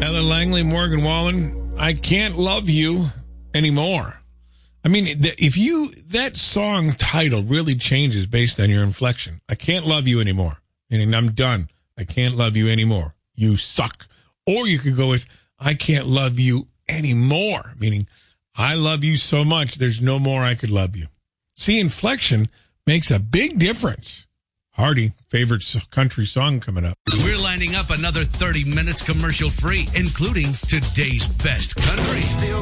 Ella Langley, Morgan Wallen, I Can't Love You Anymore. I mean, that song title really changes based on your inflection. I can't love you anymore. Meaning, I'm done. I can't love you anymore. You suck. Or you could go with, I can't love you anymore. Meaning, I love you so much, there's no more I could love you. See, inflection makes a big difference. Hardy, favorite country song coming up. We're lining up another 30 minutes commercial free, including today's best country.